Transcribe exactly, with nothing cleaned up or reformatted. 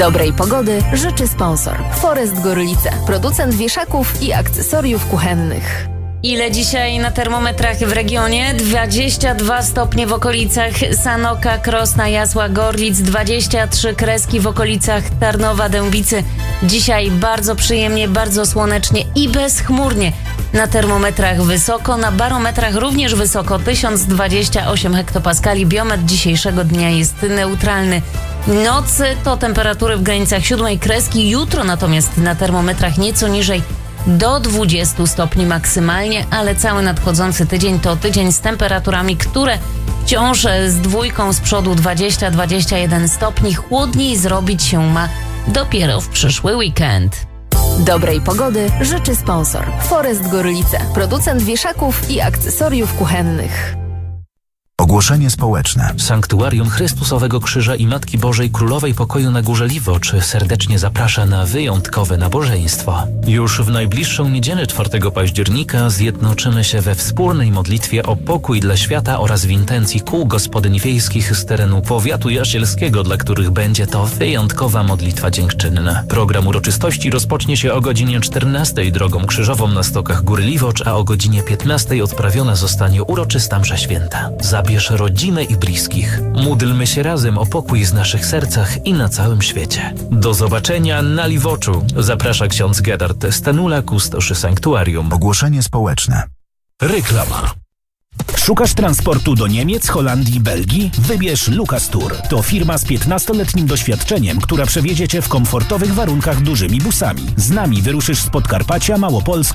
Dobrej pogody życzy sponsor Forest Gorlice, producent wieszaków i akcesoriów kuchennych. Ile dzisiaj na termometrach w regionie? dwadzieścia dwa stopnie w okolicach Sanoka, Krosna, Jasła, Gorlic, dwadzieścia trzy Kreski w okolicach Tarnowa, Dębicy. Dzisiaj bardzo przyjemnie, bardzo słonecznie i bezchmurnie. Na termometrach wysoko, na barometrach również wysoko, tysiąc dwadzieścia osiem hektopaskali. Biometr dzisiejszego dnia jest neutralny. Nocy to temperatury w granicach siódmej kreski, jutro natomiast na termometrach nieco niżej do dwudziestu stopni maksymalnie, ale cały nadchodzący tydzień to tydzień z temperaturami, które wciąż z dwójką z przodu dwadzieścia do dwudziestu jeden stopni. Chłodniej zrobić się ma dopiero w przyszły weekend. Dobrej pogody życzy sponsor Forest Gorlice, producent wieszaków i akcesoriów kuchennych. Ogłoszenie społeczne. Sanktuarium Chrystusowego Krzyża i Matki Bożej Królowej Pokoju na Górze Liwocz serdecznie zaprasza na wyjątkowe nabożeństwo. Już w najbliższą niedzielę czwartego października zjednoczymy się we wspólnej modlitwie o pokój dla świata oraz w intencji kół gospodyń wiejskich z terenu powiatu jasielskiego, dla których będzie to wyjątkowa modlitwa dziękczynna. Program uroczystości rozpocznie się o godzinie czternastej drogą krzyżową na stokach Góry Liwocz, a o godzinie piętnastej odprawiona zostanie uroczysta msza święta. Zabierz rodzinę i bliskich. Módlmy się razem o pokój w naszych sercach i na całym świecie. Do zobaczenia na Liwoczu. Zaprasza ksiądz Gerard Stanula, kustosz sanktuarium. Ogłoszenie społeczne. Reklama. Szukasz transportu do Niemiec, Holandii, Belgii? Wybierz Lucas Tour. To firma z piętnastoletnim doświadczeniem, która przewiezie Cię w komfortowych warunkach dużymi busami. Z nami wyruszysz z Podkarpacia, Małopolski,